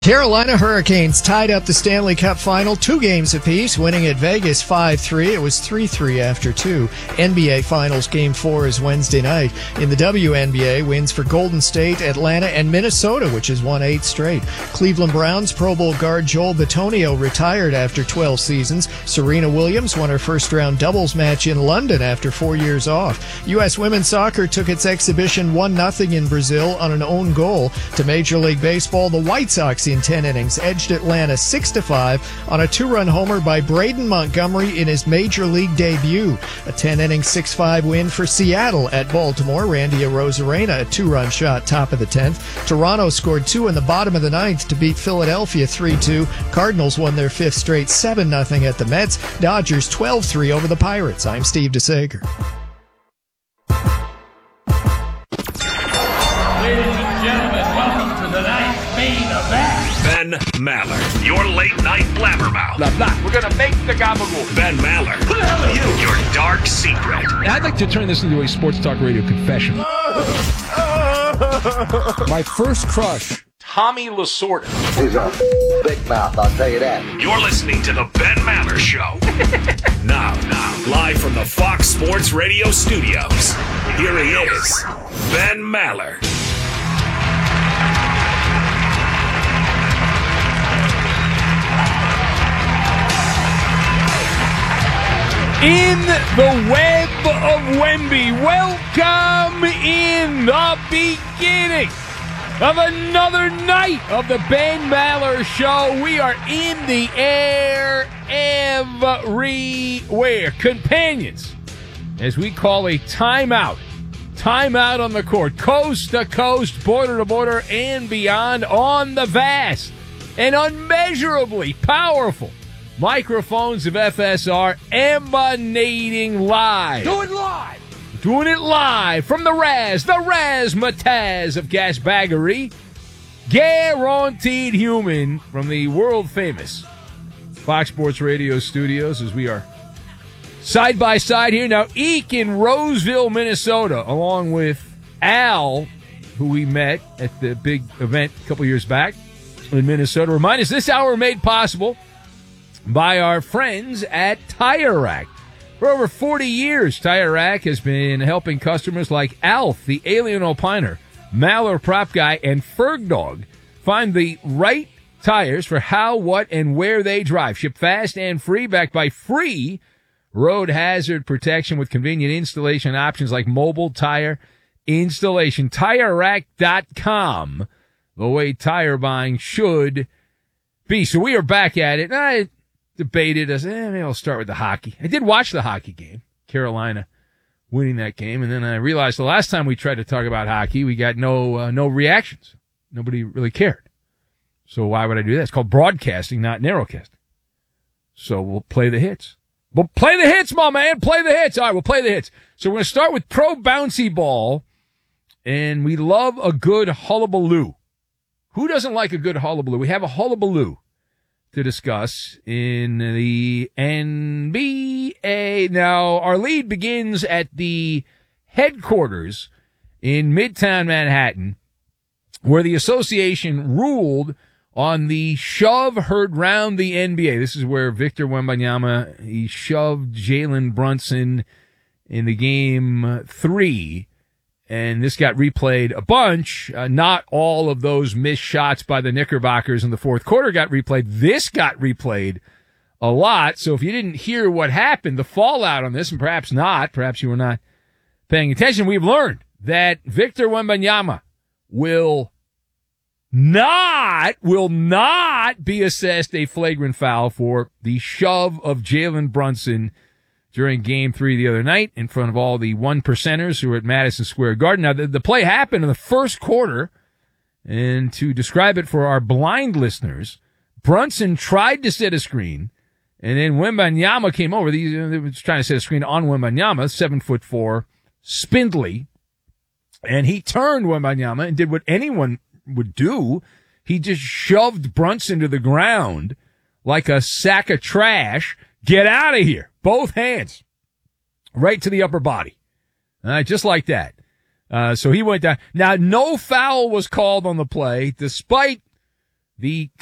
Carolina Hurricanes tied up the Stanley Cup Final 2 games apiece, winning at Vegas 5-3. It was 3-3 after 2. NBA Finals Game 4 is Wednesday night. In the WNBA, wins for Golden State, Atlanta, and Minnesota, which has won 8 straight. Cleveland Browns Pro Bowl guard Joel Bitonio retired after 12 seasons. Serena Williams won her first-round doubles match in London after 4 years off. U.S. women's soccer took its exhibition 1-0 in Brazil on an own goal. To Major League Baseball, the White Sox in 10 innings edged Atlanta 6-5 on a 2-run homer by Braden Montgomery in his Major League debut. A 10-inning 6-5 win for Seattle at Baltimore. Randy Arozarena, a 2-run shot, top of the 10th. Toronto scored 2 in the bottom of the 9th to beat Philadelphia 3-2. Cardinals won their 5th straight 7-0 at the Mets. Dodgers 12-3 over the Pirates. I'm Steve DeSager. Ladies and gentlemen, welcome to tonight's main event. Ben Maller, your late night blabbermouth. Blah, blah. We're gonna make the gabagool. Ben Maller. Who the hell are you? Your dark secret. I'd like to turn this into a sports talk radio confession. My first crush, Tommy Lasorda. He's a big mouth, I'll tell you that. You're listening to the Ben Maller Show. Now, live from the Fox Sports Radio studios. Here he is, Ben Maller. in the web of Wemby. Welcome in the beginning of another night of the Ben Maller Show. We are in the air everywhere. Companions, as we call a timeout. Timeout on the court, coast to coast, border to border, and beyond on the vast and unmeasurably powerful microphones of FSR, emanating live. Do it live. Doing it live from the razzmatazz of gasbaggery. Guaranteed human from the world-famous Fox Sports Radio studios as we are side by side here. Now, Eek in Roseville, Minnesota, along with Al, who we met at the big event a couple years back in Minnesota. Remind us, this hour made possible by our friends at Tire Rack. For over 40 years, Tire Rack has been helping customers like Alf, the Alien Opiner, Maller Prop Guy, and Ferg Dog find the right tires for how, what, and where they drive. Ship fast and free, backed by free road hazard protection with convenient installation options like mobile tire installation. TireRack.com, the way tire buying should be. So we are back at it. I debated, maybe I'll start with the hockey. I did watch the hockey game, Carolina winning that game, and then I realized the last time we tried to talk about hockey, we got no reactions. Nobody really cared. So why would I do that? It's called broadcasting, not narrowcasting. So we'll play the hits. Well, play the hits, my man. Play the hits. All right, we'll play the hits. So we're going to start with pro bouncy ball, and we love a good hullabaloo. Who doesn't like a good hullabaloo? We have a hullabaloo to discuss in the NBA. Now, our lead begins at the headquarters in Midtown Manhattan, where the association ruled on the shove heard round the NBA. This is where Victor Wembanyama, he shoved Jalen Brunson in the game 3, and this got replayed a bunch. Not all of those missed shots by the Knickerbockers in the fourth quarter got replayed. This got replayed a lot. So if you didn't hear what happened, the fallout on this, and perhaps you were not paying attention, we've learned that Victor Wembanyama will not be assessed a flagrant foul for the shove of Jalen Brunson during Game 3 the other night in front of all the one percenters who were at Madison Square Garden. Now, the play happened in the first quarter, and to describe it for our blind listeners, Brunson tried to set a screen, and then Wembanyama came over. They were trying to set a screen on Wembanyama, 7'4", spindly, and he turned Wembanyama and did what anyone would do. He just shoved Brunson to the ground like a sack of trash. Get out of here. Both hands. Right to the upper body. Just like that. So he went down. Now, no foul was called on the play, despite the